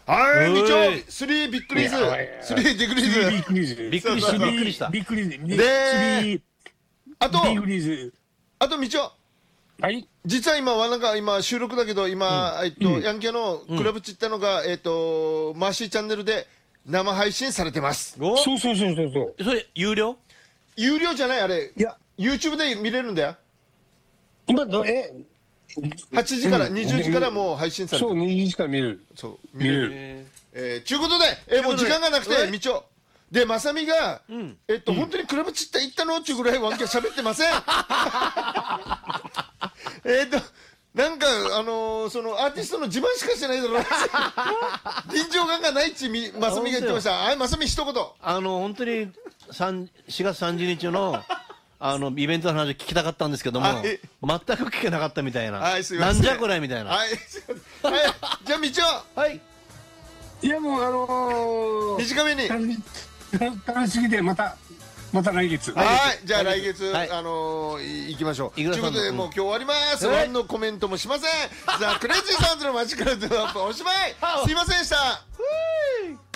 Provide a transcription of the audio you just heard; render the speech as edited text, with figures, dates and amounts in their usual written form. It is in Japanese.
はい、みちょ、3びっくりズ。3びっくりズ。 びっくりズ。 びっくりした、びっくりした。 びっくりズ。 で、あと、 びっくりズ。 あとみちょ。 はい。 実は今はなんか今収録だけど今、ヤンキーのクラブチったのが、マーシーチャンネルで生配信されてます。 そう。それ、有料じゃないあれ。いや、YouTube で見れるんだよ。 今、 8時から、20時からもう配信されてる。 そう、20時から見れる。 そう、見れる。ちゅうことで、もう時間がなくて、みちょ。で、まさみが、本当にクラブチッタ行ったのっていうぐらいワンキャ喋ってません。なんか、そのアーティストの自慢しかしてないだろう。臨場感がないっち、まさみが言ってました。はい、まさみ一言。 本当に、4月30日の、イベントの話聞きたかったんですけども、全く聞けなかったみたいな。 はい、すいません。 なんじゃこれみたいな。 はい、じゃあ、みちょ。 はい。 いや、もう、 短めに。 楽しすぎて、また来月。 はい、じゃあ来月、行きましょう。ということで、もう今日終わります。何のコメントもしません。ザ・クレイジーサウンズのマジカルドゥアップおしまい。すいませんでした。